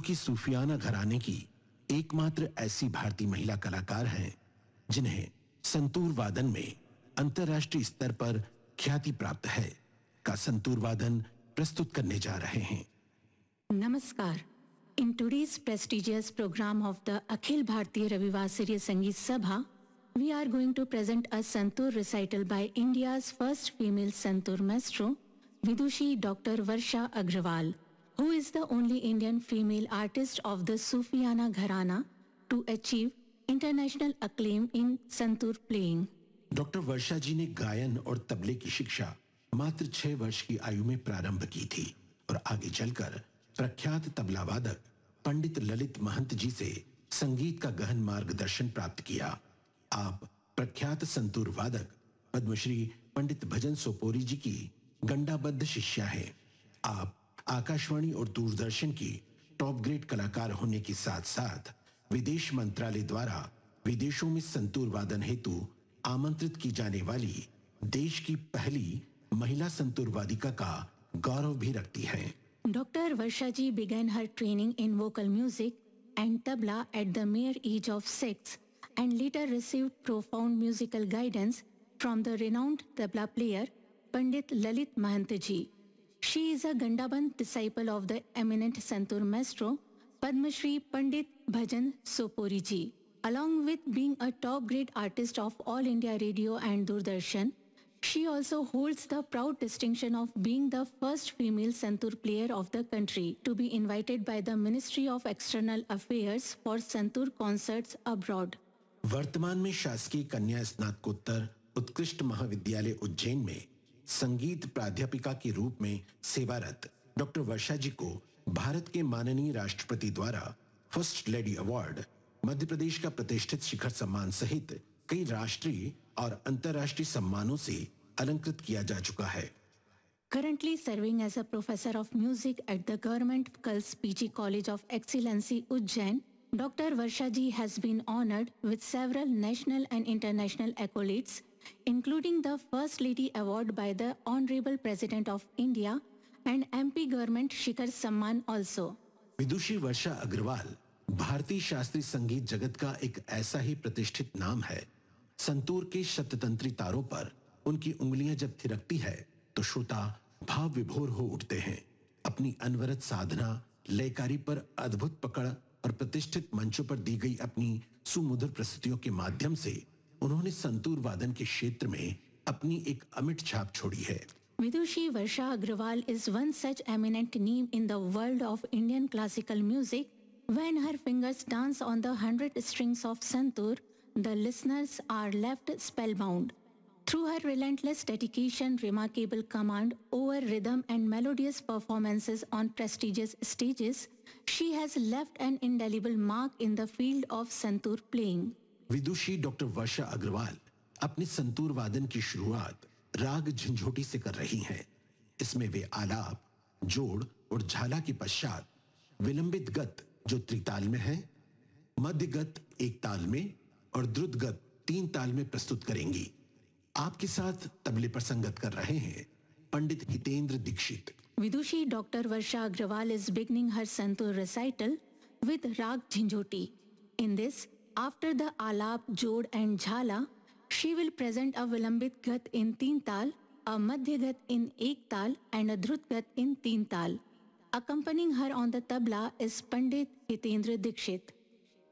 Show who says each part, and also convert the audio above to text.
Speaker 1: कि सूफियाना घराने की एकमात्र ऐसी भारतीय महिला कलाकार हैं जिन्हें संतूर वादन में अंतर्राष्ट्रीय स्तर पर ख्याति प्राप्त है, का संतूर वादन प्रस्तुत करने जा रहे हैं।
Speaker 2: Namaskar. In today's prestigious program of the Akhil Bharatiya Ravivasariya Sangeet Sabha, we are going to present a Santoor recital by India's first female Santoor maestro, Vidushi Dr. Varsha Agrawal, who is the only Indian female artist of the Sufiana Gharana to achieve international acclaim in Santoor playing.
Speaker 1: Doctor वर्षा जी ने गायन और तबले की शिक्षा मात्र 6 वर्ष की आयु में प्रारंभ की थी और आगे चलकर प्रख्यात तबला वादक पंडित ललित महंत जी से संगीत का गहन मार्गदर्शन प्राप्त किया। आप प्रख्यात संतूर वादक पद्मश्री पंडित भजन सोपोरी जी की गंडाबद्ध शिष्या हैं। आप आकाशवाणी और दूरदर्शन की टॉप ग्रेड कलाकार होने के साथ साथ विदेश मंत्रालय द्वारा विदेशों में संतूर वादन हेतु आमंत्रित की जाने वाली देश की पहली महिला संतूर वादिका का गौरव भी रखती हैं।
Speaker 2: Dr. Varsha ji began her training in vocal music and tabla at the mere age of 6 and later received profound musical guidance from the renowned tabla player Pandit Lalit Mahant ji. She is a Gandaband disciple of the eminent Santoor maestro Padma Shri Pandit Bhajan Sopori ji. Along with being a top-grade artist of All India Radio and Doordarshan, she also holds the proud distinction of being the first female Santoor player of the country to be invited by the Ministry of External Affairs for Santoor concerts abroad.
Speaker 1: वर्तमान में शासकीय कन्या स्नातकोत्तर उत्कृष्ट महाविद्यालय उज्जैन में संगीत प्राध्यापिका के रूप में सेवारत डॉक्टर वर्षा जी को भारत के माननीय राष्ट्रपति द्वारा first lady award, Madhya Pradesh का प्रतिष्ठित शिखर सम्मान सहित कई राष्ट्रीय और अंतर्राष्ट्रीय सम्मानों से अलंकृत किया जा चुका है।
Speaker 2: Currently serving as a professor of music at the Government Girls PG College of Excellency Ujjain, Dr. Varsha ji has been honored with several national and international accolades, including the First Lady Award by the Honorable President of India and MP Government Shikhar Samman also.
Speaker 1: विदुषी वर्षा अग्रवाल भारतीय शास्त्रीय संगीत जगत का एक ऐसा ही प्रतिष्ठित नाम है। संतूर के शततंत्री तारों पर उनकी उंगलियां जब थिरकती है तो श्रोता भाव विभोर हो उठते हैं। अपनी अनवरत साधना, लयकारी पर अद्भुत पकड़ और प्रतिष्ठित मंचों पर दी गई अपनी सुमधुर प्रस्तुतियों के माध्यम से उन्होंने संतूर वादन के क्षेत्र में अपनी एक अमिट छाप छोड़ी है।
Speaker 2: Vidushi Varsha Agrawal is one such eminent name in the world of Indian classical music. When her fingers dance on the 100 strings of Santoor, the listeners are left spellbound. Through her relentless dedication, remarkable command over rhythm and melodious performances on prestigious stages, she has left an indelible mark in the field of Santoor playing.
Speaker 1: Vidushi doctor वर्षा अग्रवाल अपने संतूर वादन की शुरुआत राग झंझोटी से कर रही हैं। इसमें वे आलाप, जोड़ और झाला के पश्चात विलंबित गत जो त्रिताल में है, मध्य गत एक ताल में और द्रुत गत 3 ताल में प्रस्तुत करेंगी। आपके साथ तबले पर संगत कर रहे हैं पंडित Hitendra Dixit.
Speaker 2: Vidushi Dr. Varsha Agrawal is beginning her Santoor recital with Rag Jhinjhoti. In this, after the Alap, Jod and Jhala, she will present a Vilambit Gat in 3 tal, a Madhya Gat in 1 tal and a Drut Gat in 3 tal. Accompanying her on the tabla is Pandit Hitendra Dikshit.